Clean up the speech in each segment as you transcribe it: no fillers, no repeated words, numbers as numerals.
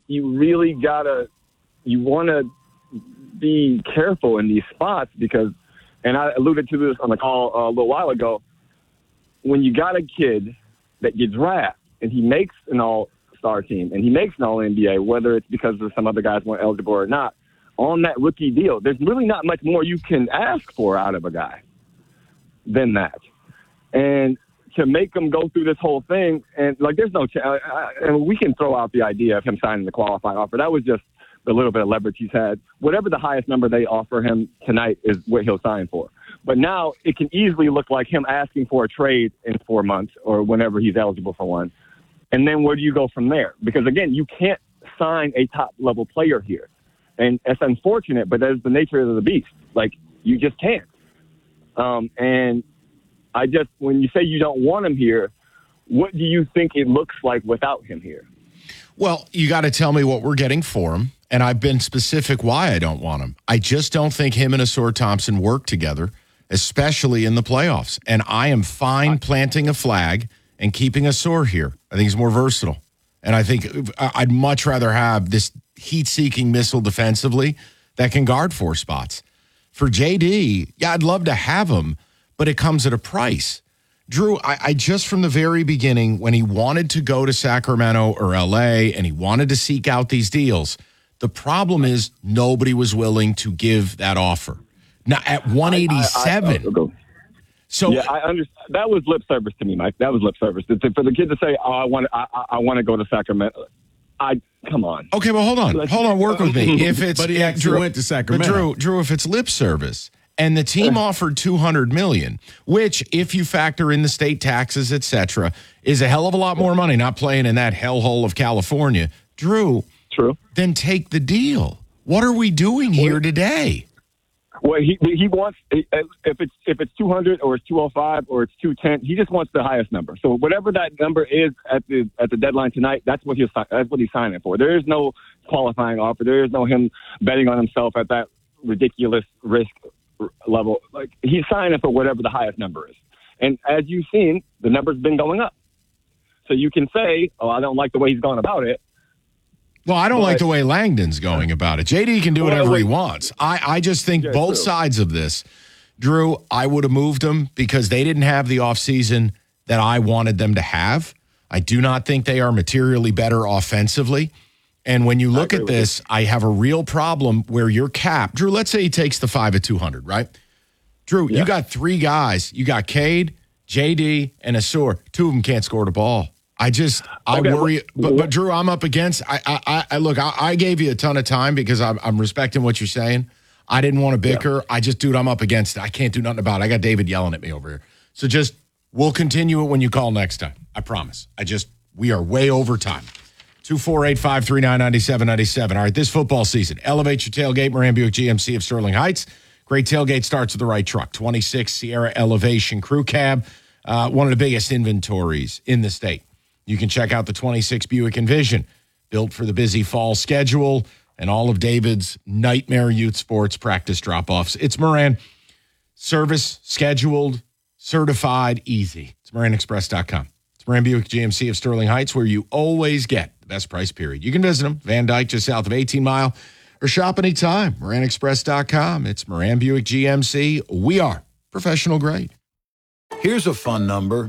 you really you want to be careful in these spots because, and I alluded to this on the call a little while ago, when you got a kid that gets drafted and he makes an all-star team and he makes an all-NBA, whether it's because of some other guys weren't eligible or not, on that rookie deal, there's really not much more you can ask for out of a guy than that. And to make him go through this whole thing, and like there's no and we can throw out the idea of him signing the qualifying offer. That was just the little bit of leverage he's had. Whatever the highest number they offer him tonight is what he'll sign for. But now it can easily look like him asking for a trade in 4 months or whenever he's eligible for one. And then where do you go from there? Because, again, you can't sign a top-level player here. And it's unfortunate, but that's the nature of the beast. Like, you just can't. And when you say you don't want him here, what do you think it looks like without him here? Well, you got to tell me what we're getting for him. And I've been specific why I don't want him. I just don't think him and Ausar Thompson work together, especially in the playoffs. And I am fine planting a flag and keeping Ausar here. I think he's more versatile. And I think I'd much rather have this heat-seeking missile defensively that can guard 4 spots. For JD, yeah, I'd love to have him, but it comes at a price. Drew, I just from the very beginning, when he wanted to go to Sacramento or L.A. and he wanted to seek out these deals, the problem is nobody was willing to give that offer. Now, at 187. So yeah, I understand. That was lip service to me, Mike. That was lip service. For the kid to say, "Oh, I want to go to Sacramento." Come on. Okay, well, hold on. Work with me. If it's but he actually went to Sacramento. But Drew, if it's lip service, and the team offered $200 million, which, if you factor in the state taxes, etc., is a hell of a lot more money. Not playing in that hellhole of California, Drew. True. Then take the deal. What are we doing here today? Well, he wants, if it's 200 or it's 205 or it's 210, he just wants the highest number. So whatever that number is at the deadline tonight, that's what he's signing for. There is no qualifying offer. There is no him betting on himself at that ridiculous risk level. Like, he's signing for whatever the highest number is. And as you've seen, the number's been going up. So you can say, "Oh, I don't like the way he's gone about it." Well, I don't like the way Langdon's going about it. JD can do whatever he wants. I just think both sides of this, Drew, I would have moved them because they didn't have the offseason that I wanted them to have. I do not think they are materially better offensively. And when you look at this, I have a real problem where your cap, Drew, let's say he takes the 5 at 200, right? Drew, you got 3 guys. You got Cade, JD, and Ausar. 2 of them can't score the ball. I worry, but Drew, I'm up against. I gave you a ton of time because I'm respecting what you're saying. I didn't want to bicker. Yeah. I'm up against it. I can't do nothing about it. I got David yelling at me over here. So we'll continue it when you call next time. I promise. We are way over time. 248-539-9797. All right, this football season, elevate your tailgate. Moran Buick GMC of Sterling Heights. Great tailgate starts with the right truck. 26 Sierra Elevation Crew Cab. One of the biggest inventories in the state. You can check out the 26 Buick Envision, built for the busy fall schedule and all of David's nightmare youth sports practice drop-offs. It's Moran. Service, scheduled, certified, easy. It's MoranExpress.com. It's Moran Buick GMC of Sterling Heights, where you always get the best price, period. You can visit them, Van Dyke, just south of 18 Mile, or shop anytime. MoranExpress.com. It's Moran Buick GMC. We are professional grade. Here's a fun number.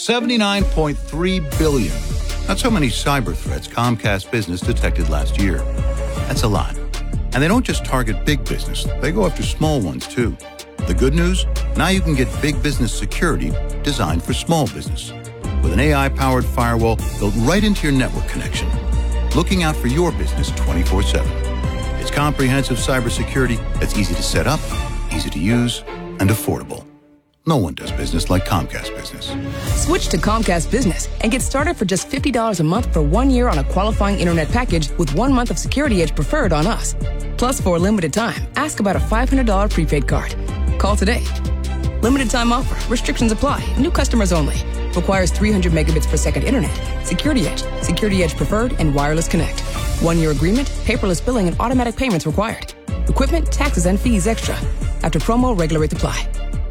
79.3 billion. That's how many cyber threats Comcast Business detected last year. That's a lot. And they don't just target big business. They go after small ones, too. The good news? Now you can get big business security designed for small business. With an AI-powered firewall built right into your network connection. Looking out for your business 24/7. It's comprehensive cybersecurity that's easy to set up, easy to use, and affordable. No one does business like Comcast Business. Switch to Comcast Business and get started for just $50 a month for 1 year on a qualifying internet package with 1 month of Security Edge Preferred on us. Plus, for a limited time, ask about a $500 prepaid card. Call today. Limited time offer. Restrictions apply. New customers only. Requires 300 megabits per second internet. Security Edge, Security Edge Preferred, and Wireless Connect. 1 year agreement, paperless billing, and automatic payments required. Equipment, taxes, and fees extra. After promo, regular rates apply.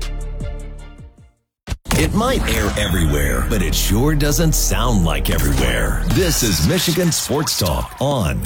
It might air everywhere, but it sure doesn't sound like everywhere. This is Michigan Sports Talk on